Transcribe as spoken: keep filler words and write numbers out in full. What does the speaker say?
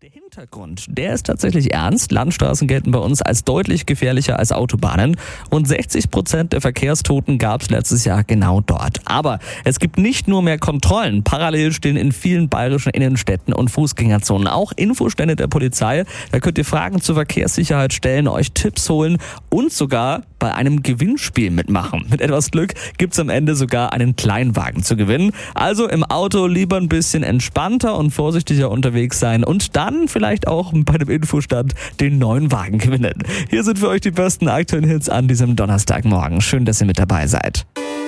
Der Hintergrund, der ist tatsächlich ernst. Landstraßen gelten bei uns als deutlich gefährlicher als Autobahnen. Und sechzig Prozent der Verkehrstoten gab es letztes Jahr genau dort. Aber es gibt nicht nur mehr Kontrollen. Parallel stehen in vielen bayerischen Innenstädten und Fußgängerzonen auch Infostände der Polizei. Da könnt ihr Fragen zur Verkehrssicherheit stellen, euch Tipps holen und sogar bei einem Gewinnspiel mitmachen. Mit etwas Glück gibt's am Ende sogar einen Kleinwagen zu gewinnen. Also im Auto lieber ein bisschen entspannter und vorsichtiger unterwegs sein und dann vielleicht auch bei dem Infostand den neuen Wagen gewinnen. Hier sind für euch die besten aktuellen Hits an diesem Donnerstagmorgen. Schön, dass ihr mit dabei seid.